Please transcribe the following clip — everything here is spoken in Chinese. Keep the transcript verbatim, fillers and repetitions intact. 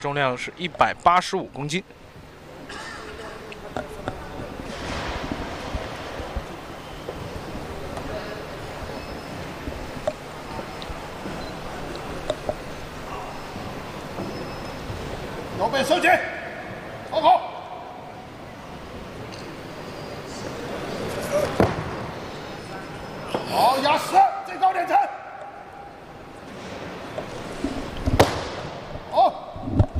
重量是一百八十五公斤。 右背收紧，好好。好，压实，最高点层。